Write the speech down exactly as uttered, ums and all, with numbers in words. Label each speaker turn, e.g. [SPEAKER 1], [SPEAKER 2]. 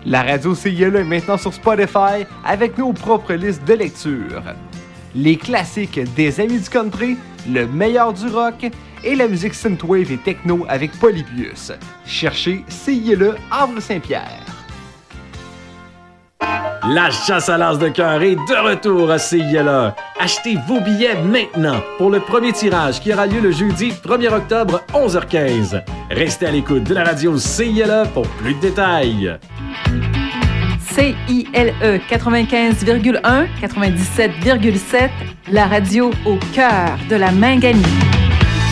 [SPEAKER 1] La radio C I L A est maintenant sur Spotify avec nos propres listes de lecture. Les classiques des Amis du Country, le meilleur du rock et la musique synthwave et techno avec Polybius. Cherchez C I L A Havre-Saint-Pierre.
[SPEAKER 2] La chasse à l'as de cœur est de retour à C I L A. Achetez vos billets maintenant pour le premier tirage qui aura lieu le jeudi premier octobre, onze heures quinze. Restez à l'écoute de la radio C I L A pour plus de détails.
[SPEAKER 3] C I L E quatre-vingt-quinze virgule un, quatre-vingt-dix-sept virgule sept, la radio au cœur de la Minganie.